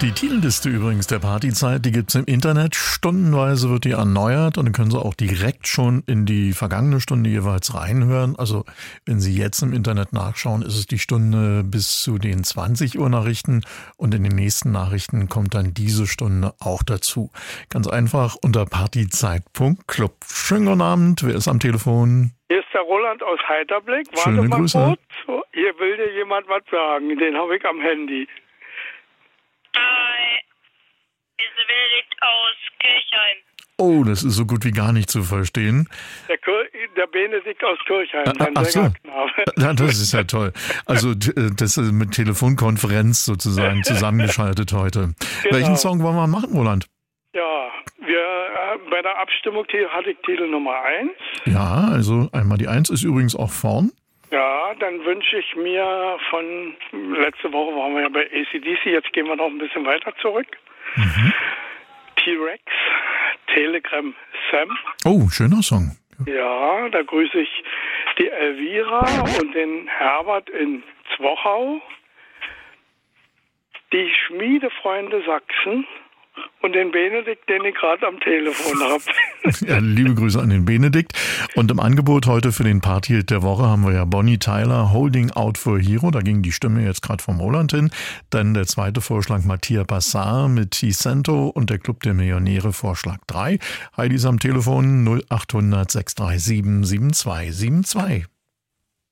Die Titelliste übrigens der Partyzeit, die gibt's im Internet. Stundenweise wird die erneuert und dann können Sie auch direkt schon in die vergangene Stunde jeweils reinhören. Also wenn Sie jetzt im Internet nachschauen, ist es die Stunde bis zu den 20 Uhr Nachrichten und in den nächsten Nachrichten kommt dann diese Stunde auch dazu. Ganz einfach unter partyzeit.club. Schönen guten Abend, wer ist am Telefon? Hier ist der Roland aus Heiterblick. Schöne Grüße. Kurz. Hier will dir jemand was sagen. Den habe ich am Handy. Hi, ist Benedikt aus Kirchheim. Oh, das ist so gut wie gar nicht zu verstehen. Der Benedikt aus Kirchheim, sein Ach so. Sängerknabe. Ja, das ist ja toll. Also das ist mit Telefonkonferenz sozusagen zusammengeschaltet heute. Genau. Welchen Song wollen wir machen, Roland? Ja, bei der Abstimmung hatte ich Titel Nummer 1. Ja, also einmal die 1 ist übrigens auch vorn. Ja, dann wünsche ich mir von, letzte Woche waren wir ja bei AC/DC, jetzt gehen wir noch ein bisschen weiter zurück. T-Rex, Telegram Sam. Oh, schöner Song. Ja, da grüße ich die Elvira und den Herbert in Zwochau, die Schmiedefreunde Sachsen und den Benedikt, den ich gerade am Telefon habe. Ja, liebe Grüße an den Benedikt. Und im Angebot heute für den Partyhit der Woche haben wir ja Bonnie Tyler, Holding Out for a Hero. Da ging die Stimme jetzt gerade vom Roland hin. Dann der zweite Vorschlag Mattia Bassar mit Ticento und der Club der Millionäre Vorschlag 3. Heidi ist am Telefon 0800 637 7272.